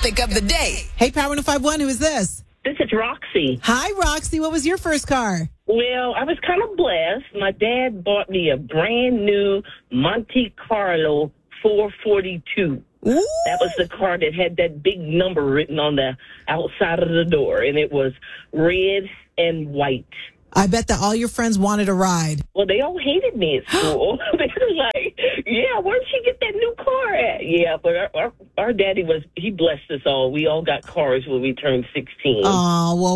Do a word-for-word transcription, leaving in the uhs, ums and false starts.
topic of the day. Hey, Power one oh five one, who is this? This is Roxy. Hi, Roxy. What was your first car? Well, I was kind of blessed. My dad bought me a brand new Monte Carlo four forty-two. Ooh. That was the car that had that big number written on the outside of the door, and it was red and white. I bet that all your friends wanted a ride. Well, they all hated me at school. They were like, yeah, where'd she get that new car at? Yeah, but our, our, our daddy was, he blessed us all. We all got cars when we turned sixteen. Oh, well,